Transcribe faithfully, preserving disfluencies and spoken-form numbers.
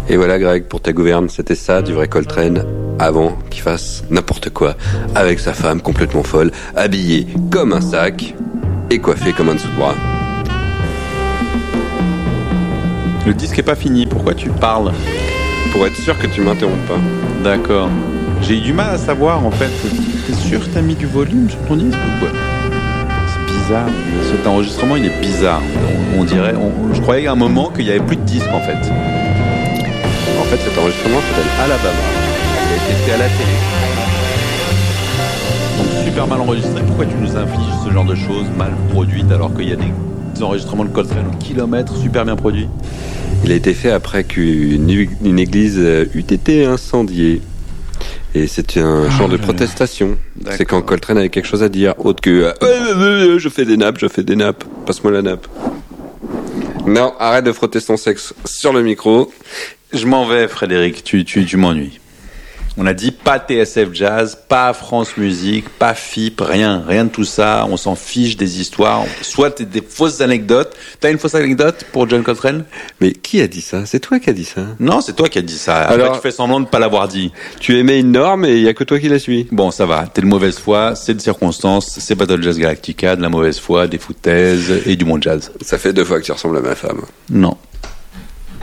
Et voilà Greg, pour ta gouverne, c'était ça du vrai Coltrane, avant qu'il fasse n'importe quoi, avec sa femme complètement folle, habillée comme un sac et coiffée comme un dessous-de-bras. Le disque est pas fini, pourquoi tu parles ? Pour être sûr que tu m'interromps pas. D'accord. J'ai eu du mal à savoir en fait. T'es sûr que t'as mis du volume sur ton disque ou quoi ? C'est bizarre. Cet enregistrement il est bizarre. On, on dirait. On, je croyais à un moment qu'il y avait plus de disque en fait. En fait, cet enregistrement s'appelle Alabama. Il a été fait à la télé. Donc super mal enregistré. Pourquoi tu nous infliges ce genre de choses mal produites alors qu'il y a des, des enregistrements de Coltrane au kilomètre super bien produits ? Il a été fait après qu'une une église eût été incendiée. Et c'était un Ah, chant de là protestation. D'accord. C'est quand Coltrane avait quelque chose à dire, autre que euh, euh, euh, je fais des nappes, je fais des nappes, passe-moi la nappe. Non, arrête de frotter son sexe sur le micro. Je m'en vais, Frédéric, tu, tu, tu m'ennuies. On a dit pas T S F Jazz, pas France Musique, pas F I P, rien, rien de tout ça. On s'en fiche des histoires, soit des fausses anecdotes. T'as une fausse anecdote pour John Coltrane ? Mais qui a dit ça ? C'est toi qui as dit ça. Non, c'est toi qui as dit ça. Après, Alors, tu fais semblant de pas l'avoir dit. Tu émets une norme et il y a que toi qui la suis. Bon, ça va. T'es de mauvaise foi, c'est de circonstances, c'est Battle Jazz Galactica, de la mauvaise foi, des foutaises et du bon jazz. Ça fait deux fois que tu ressembles à ma femme. Non.